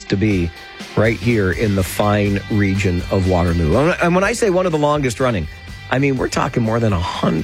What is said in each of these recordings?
to be right here in the fine region of Waterloo. And when I say one of the longest running, I mean, we're talking more than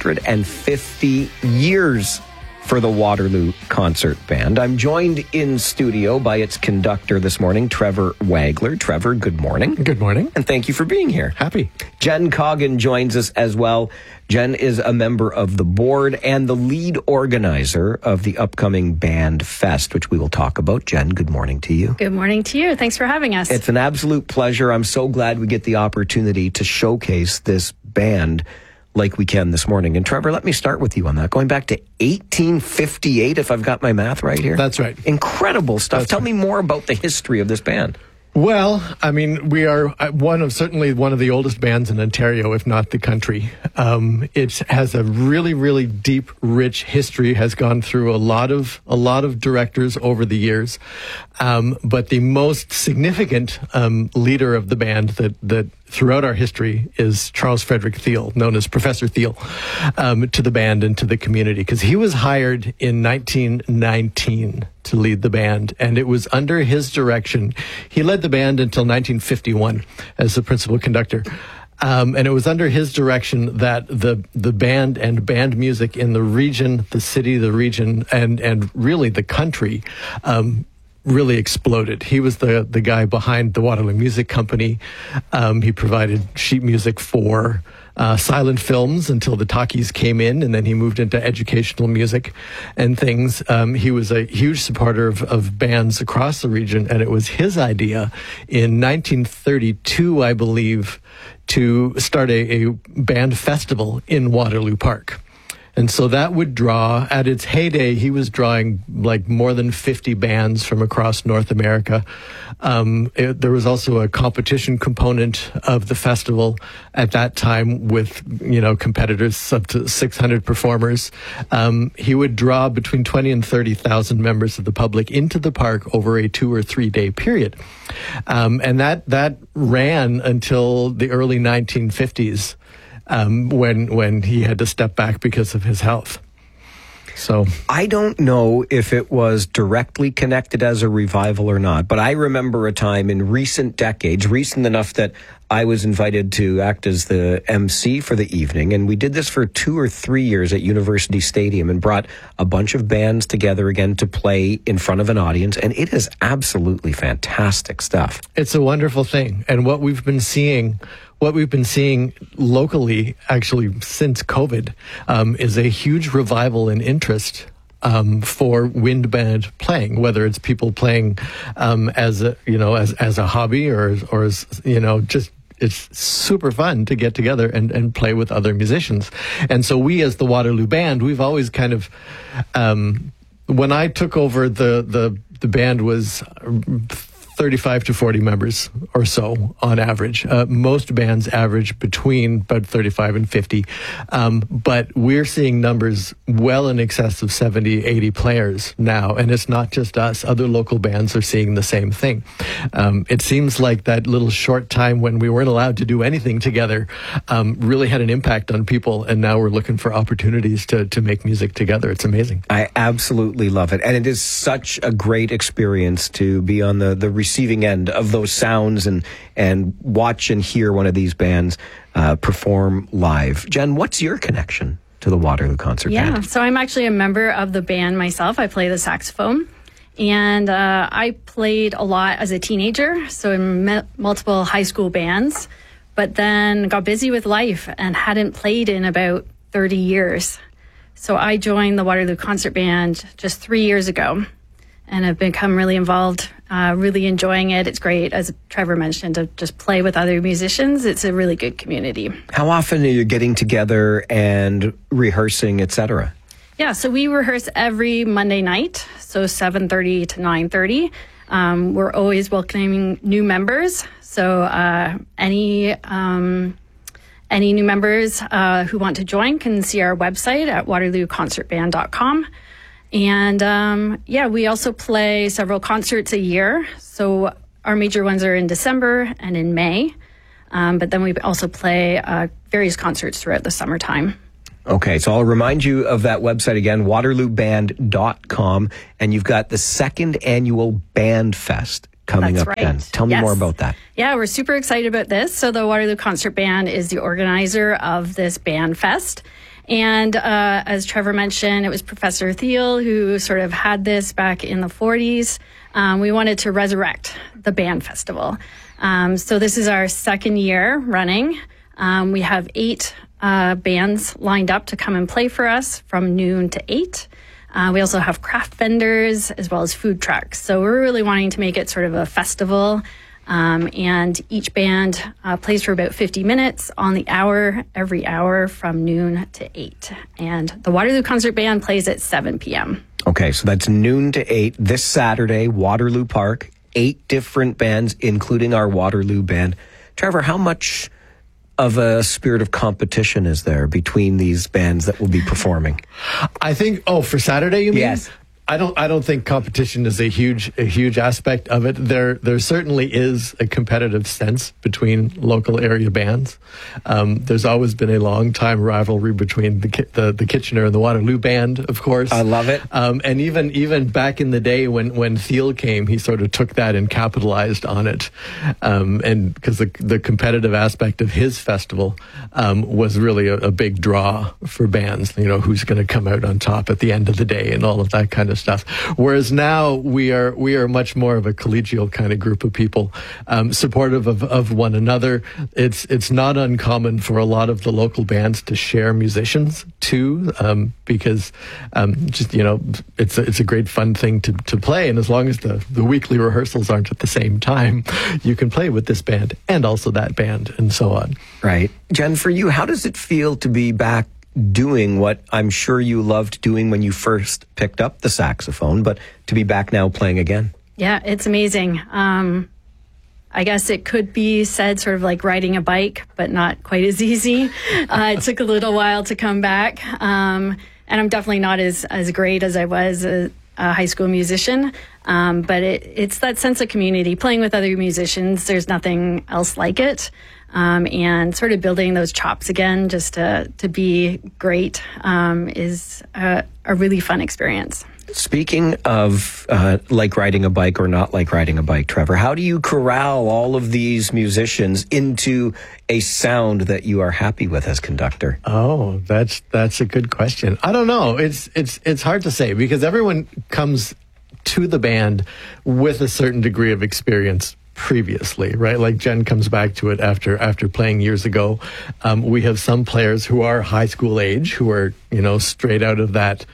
150 years for the Waterloo Concert Band. I'm joined in studio by its conductor this morning, Trevor Wagler. Trevor, good morning. Good morning. And thank you for being here. Happy. Jen Coggin joins us as well. Jen is a member of the board and the lead organizer of the upcoming Band Fest, which we will talk about. Jen, good morning to you. Good morning to you. Thanks for having us. It's an absolute pleasure. I'm so glad we get the opportunity to showcase this band like we can this morning. And Trevor, let me start with you on that. Going back to 1858, if I've got my math right here. That's right. Incredible stuff. Tell me more about the history of this band. Well, I mean, we are certainly one of the oldest bands in Ontario, if not the country. It has a really, really deep, rich history, has gone through a lot of directors over the years. But the most significant leader of the band that throughout our history is Charles Frederick Thiel, known as Professor Thiel, to the band and to the community, because he was hired in 1919 to lead the band, and it was under his direction. He led the band until 1951 as the principal conductor. And it was under his direction that the band and band music in the region, the city, the region, and really the country, really exploded. He was the guy behind the Waterloo Music Company. He provided sheet music for silent films until the talkies came in, and then he moved into educational music and things. He was a huge supporter of bands across the region, and it was his idea in 1932, I believe, to start a band festival in Waterloo Park. And so that would draw, at its heyday, he was drawing like more than 50 bands from across North America. There was also a competition component of the festival at that time with, competitors up to 600 performers. He would draw between 20 and 30,000 members of the public into the park over a 2 or 3 day period. And that ran until the early 1950s. When he had to step back because of his health. So I don't know if it was directly connected as a revival or not, but I remember a time in recent decades, recent enough that I was invited to act as the MC for the evening, and we did this for 2 or 3 years at University Stadium and brought a bunch of bands together again to play in front of an audience, and it is absolutely fantastic stuff. It's a wonderful thing, and what we've been seeing locally, actually since COVID, is a huge revival in interest for wind band playing, whether it's people playing as a hobby or as just. It's super fun to get together and play with other musicians. And so we, as the Waterloo Band, we've always kind of, when I took over, the band was 35 to 40 members or so on average. Most bands average between about 35 and 50. But we're seeing numbers well in excess of 70, 80 players now. And it's not just us. Other local bands are seeing the same thing. It seems like that little short time when we weren't allowed to do anything together really had an impact on people. And now we're looking for opportunities to make music together. It's amazing. I absolutely love it. And it is such a great experience to be on the receiving end of those sounds and watch and hear one of these bands perform live. Jen, what's your connection to the Waterloo Concert Band? Yeah, so I'm actually a member of the band myself. I play the saxophone, and I played a lot as a teenager, so in multiple high school bands, but then got busy with life and hadn't played in about 30 years. So I joined the Waterloo Concert Band just 3 years ago, and I've become really involved, really enjoying it. It's great, as Trevor mentioned, to just play with other musicians. It's a really good community. How often are you getting together and rehearsing, etc.? Yeah, so we rehearse every Monday night, so 7:30 to 9:30. We're always welcoming new members. So any new members who want to join can see our website at waterlooconcertband.com. And we also play several concerts a year. So our major ones are in December and in May. But then we also play various concerts throughout the summertime. Okay, so I'll remind you of that website again, waterlooband.com. And you've got the second annual Band Fest coming That's up then. right. Tell me Yes. more about that. Yeah, we're super excited about this. So the Waterloo Concert Band is the organizer of this band fest. And as Trevor mentioned, it was Professor Thiel who sort of had this back in the 40s. We wanted to resurrect the band festival. So this is our second year running. We have 8 bands lined up to come and play for us from noon to 8. We also have craft vendors as well as food trucks. So we're really wanting to make it sort of a festival. And each band plays for about 50 minutes on the hour, every hour from noon to 8. And the Waterloo Concert Band plays at 7 p.m. Okay, so that's noon to 8 this Saturday, Waterloo Park. 8 different bands, including our Waterloo band. Trevor, how much of a spirit of competition is there between these bands that will be performing? I think. Oh, for Saturday, you mean? Yes. I don't think competition is a huge aspect of it. There certainly is a competitive sense between local area bands. There's always been a long time rivalry between the Kitchener and the Waterloo band, of course. I love it. And even back in the day when Thiel came, he sort of took that and capitalized on it. And because the competitive aspect of his festival was really a big draw for bands. You know, who's going to come out on top at the end of the day and all of that kind of stuff. Whereas now we are much more of a collegial kind of group of people, supportive of one another. It's not uncommon for a lot of the local bands to share musicians too, because just, you know, it's a great fun thing to play. And as long as the weekly rehearsals aren't at the same time, you can play with this band and also that band and so on. Right. Jen, for you, how does it feel to be back doing what I'm sure you loved doing when you first picked up the saxophone, but to be back now playing again? Yeah, it's amazing. I guess it could be said sort of like riding a bike, but not quite as easy. It took a little while to come back. And I'm definitely not as great as I was a high school musician. But it's that sense of community, playing with other musicians. There's nothing else like it. And sort of building those chops again just to be great is a really fun experience. Speaking of like riding a bike or not like riding a bike, Trevor, how do you corral all of these musicians into a sound that you are happy with as conductor? Oh, that's a good question. I don't know. It's hard to say because everyone comes to the band with a certain degree of experience previously, right? Like Jen comes back to it after playing years ago. We have some players who are high school age, who are, you know, straight out of that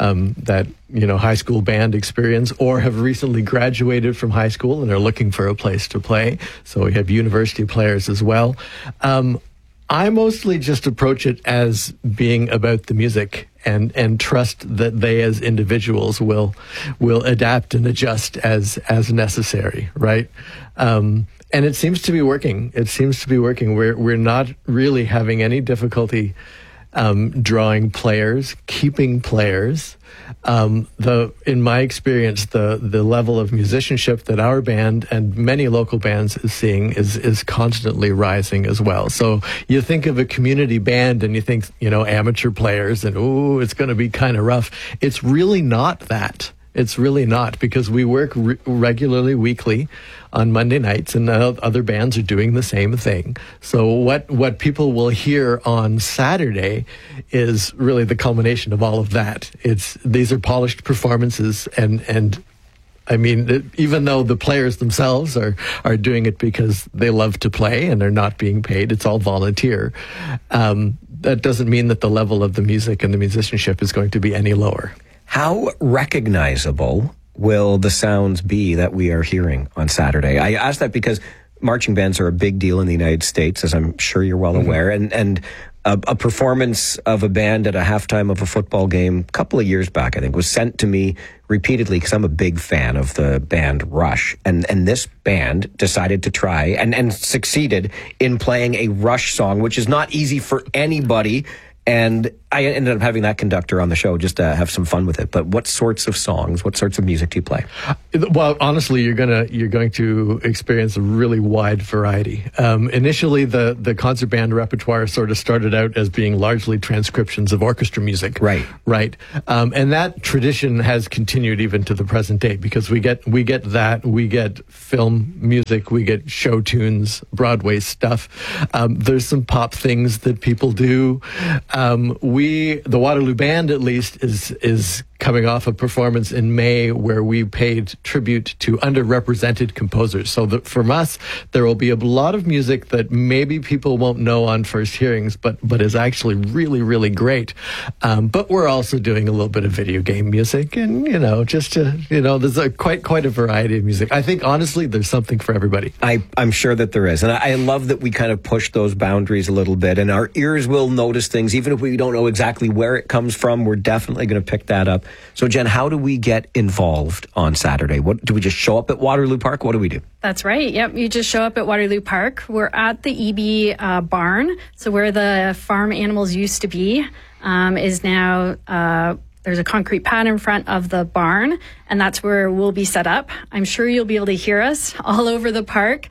high school band experience, or have recently graduated from high school and are looking for a place to play. So we have university players as well. I mostly just approach it as being about the music and trust that they as individuals will adapt and adjust as necessary, right? And it seems to be working. We're not really having any difficulty drawing players, keeping players. In my experience, the level of musicianship that our band and many local bands is seeing is constantly rising as well. So you think of a community band and you think, you know, amateur players and, ooh, it's going to be kind of rough. It's really not that. It's really not, because we work regularly, weekly, on Monday nights, and other bands are doing the same thing. So what people will hear on Saturday is really the culmination of all of that. These are polished performances, and I mean, even though the players themselves are doing it because they love to play and they're not being paid, it's all volunteer. That doesn't mean that the level of the music and the musicianship is going to be any lower. How recognizable will the sounds be that we are hearing on Saturday? I ask that because marching bands are a big deal in the United States, as I'm sure you're well aware, and a performance of a band at a halftime of a football game a couple of years back, I think, was sent to me repeatedly because I'm a big fan of the band Rush. And this band decided to try and succeeded in playing a Rush song, which is not easy for anybody. And I ended up having that conductor on the show just to have some fun with it. But what sorts of songs, what sorts of music do you play? Well, honestly, you're going to experience a really wide variety. Initially, the concert band repertoire sort of started out as being largely transcriptions of orchestra music. Right. And that tradition has continued even to the present day, because we get film music, we get show tunes, Broadway stuff. There's some pop things that people do. The Waterloo Band, at least, is coming off a performance in May where we paid tribute to underrepresented composers. So that from us, there will be a lot of music that maybe people won't know on first hearings, but is actually really, really great. But we're also doing a little bit of video game music, and there's quite a variety of music. I think honestly, there's something for everybody. I'm sure that there is, and I love that we kind of push those boundaries a little bit, and our ears will notice things, even if we don't know exactly where it comes from. We're definitely going to pick that up. So, Jen, how do we get involved on Saturday? What do we just show up at Waterloo Park? What do we do? That's right. Yep. You just show up at Waterloo Park. We're at the EB barn. So where the farm animals used to be is now there's a concrete pad in front of the barn, and that's where we'll be set up. I'm sure you'll be able to hear us all over the park.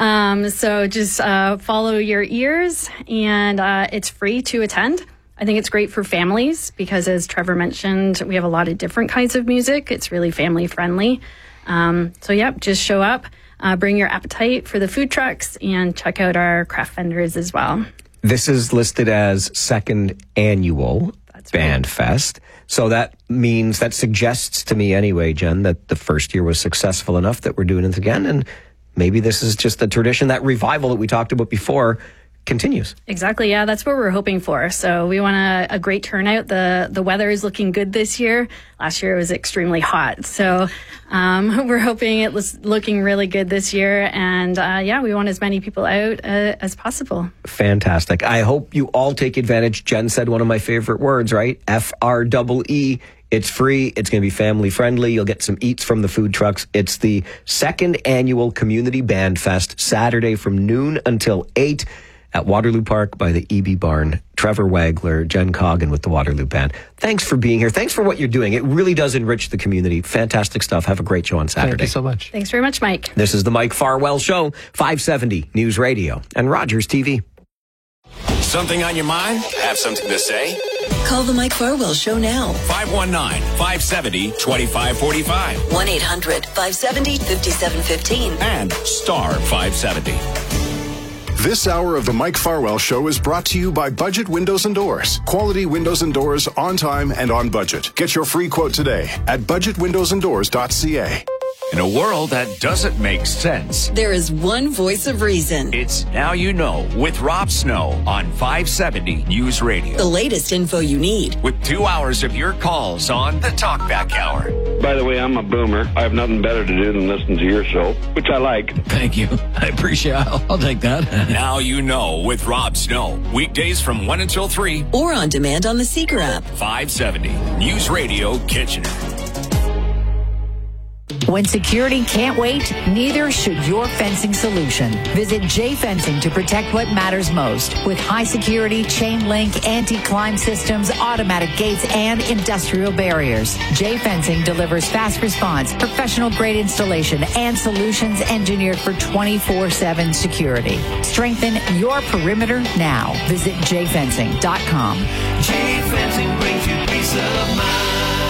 So just follow your ears, and it's free to attend. I think it's great for families because, as Trevor mentioned, we have a lot of different kinds of music. It's really family friendly. Just show up, bring your appetite for the food trucks, and check out our craft vendors as well. This is listed as second annual Band Fest. So that suggests to me anyway, Jen, that the first year was successful enough that we're doing it again. And maybe this is just the tradition, that revival that we talked about before, continues. Exactly. Yeah, that's what we're hoping for. So we want a great turnout. The weather is looking good this year. Last year it was extremely hot. So we're hoping it was looking really good this year. And we want as many people out as possible. Fantastic. I hope you all take advantage. Jen said one of my favorite words, right? FREE. It's free. It's going to be family friendly. You'll get some eats from the food trucks. It's the second annual Community Band Fest, Saturday from noon until 8 at Waterloo Park by the EB Barn. Trevor Wagler, Jen Coggin with the Waterloo Band. Thanks for being here. Thanks for what you're doing. It really does enrich the community. Fantastic stuff. Have a great show on Saturday. Thank you so much. Thanks very much, Mike. This is the Mike Farwell Show, 570 News Radio and Rogers TV. Something on your mind? Have something to say? Call the Mike Farwell Show now. 519-570-2545. 1-800-570-5715. And star 570. This hour of the Mike Farwell Show is brought to you by Budget Windows and Doors. Quality windows and doors on time and on budget. Get your free quote today at budgetwindowsanddoors.ca. In a world that doesn't make sense, there is one voice of reason. It's Now You Know with Rob Snow on 570 News Radio. The latest info you need. With 2 hours of your calls on the Talkback Hour. By the way, I'm a boomer. I have nothing better to do than listen to your show, which I like. Thank you. I appreciate it. I'll take that. Now You Know with Rob Snow. Weekdays from 1 until 3. Or on demand on the Seeker app. 570 News Radio Kitchener. When security can't wait, neither should your fencing solution. Visit J Fencing to protect what matters most. With high security, chain link, anti-climb systems, automatic gates, and industrial barriers. J Fencing delivers fast response, professional grade installation, and solutions engineered for 24/7 security. Strengthen your perimeter now. Visit jfencing.com. J Fencing brings you peace of mind.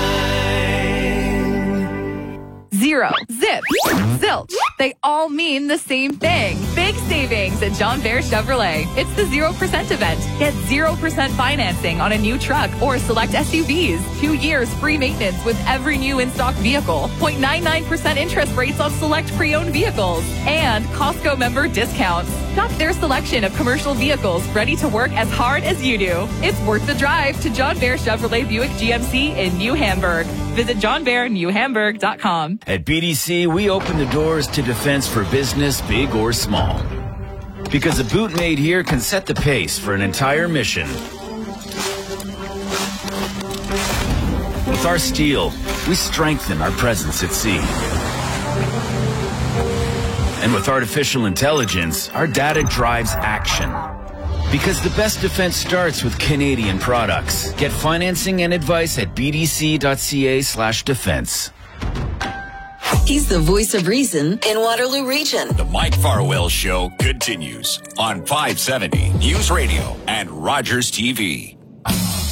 Zero, zip, zilch. They all mean the same thing. Big savings at John Bear Chevrolet. It's the 0% event. Get 0% financing on a new truck or select SUVs. 2 years free maintenance with every new in-stock vehicle. 0.99% interest rates on select pre-owned vehicles. And Costco member discounts. Shop their selection of commercial vehicles ready to work as hard as you do. It's worth the drive to John Bear Chevrolet Buick GMC in New Hamburg. Visit johnbearnewhamburg.com. At BDC, we open the doors to defense for business, big or small. Because a boot made here can set the pace for an entire mission. With our steel, we strengthen our presence at sea. And with artificial intelligence, our data drives action. Because the best defense starts with Canadian products. Get financing and advice at bdc.ca/defense. He's the voice of reason in Waterloo Region. The Mike Farwell Show continues on 570 News Radio and Rogers TV.